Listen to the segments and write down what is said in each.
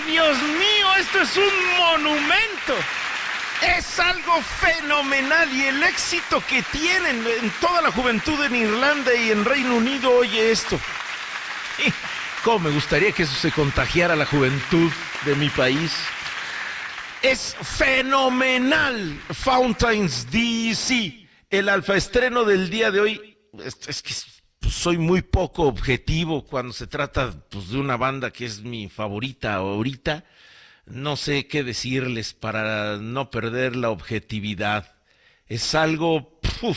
Dios mío! ¡Esto es un monumento! Es algo fenomenal y el éxito que tienen en toda la juventud en Irlanda y en Reino Unido oye esto. Cómo me gustaría que eso se contagiara a la juventud de mi país. Es fenomenal Fountains DC, el alfaestreno del día de hoy. Es que pues, soy muy poco objetivo cuando se trata pues, de una banda que es mi favorita ahorita. No sé qué decirles para no perder la objetividad. Es algo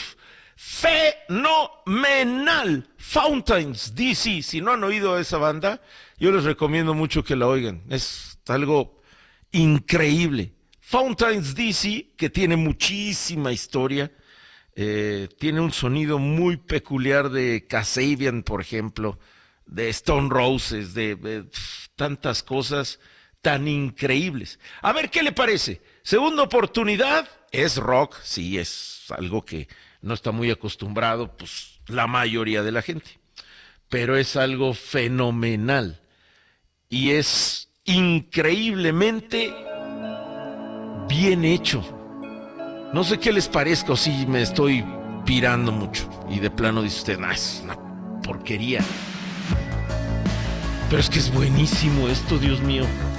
fenomenal. Fountains DC. Si no han oído esa banda, yo les recomiendo mucho que la oigan. Es algo increíble. Fountains DC, que tiene muchísima historia. Tiene un sonido muy peculiar de Kasabian, por ejemplo, de Stone Roses, de tantas cosas tan increíbles. A ver, ¿qué le parece? Segunda oportunidad, es rock, sí, es algo que no está muy acostumbrado, pues, la mayoría de la gente. Pero es algo fenomenal y es increíblemente bien hecho. No sé qué les parezca o si me estoy pirando mucho y de plano dice usted, es una porquería. Pero es que es buenísimo esto, Dios mío.